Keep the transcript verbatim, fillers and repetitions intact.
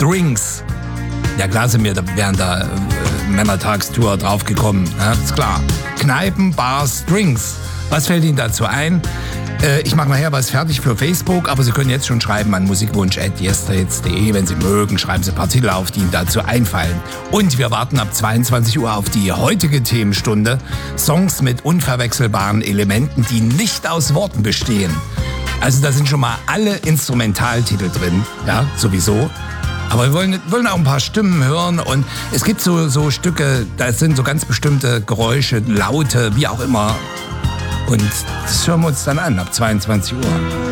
Drinks. Ja klar sind wir da während der äh, Männertagstour draufgekommen, ja, ist klar. Kneipen, Bars, Drinks. Was fällt Ihnen dazu ein? Äh, ich mache nachher was fertig für Facebook, aber Sie können jetzt schon schreiben an musikwunsch at yesterhits punkt de. Wenn Sie mögen, schreiben Sie ein paar Titel auf, die Ihnen dazu einfallen. Und wir warten ab zweiundzwanzig Uhr auf die heutige Themenstunde. Songs mit unverwechselbaren Elementen, die nicht aus Worten bestehen. Also da sind schon mal alle Instrumentaltitel drin, ja, sowieso. Aber wir wollen, wollen auch ein paar Stimmen hören und es gibt so, so Stücke, da sind so ganz bestimmte Geräusche, Laute, wie auch immer. Und das hören wir uns dann an ab zweiundzwanzig Uhr.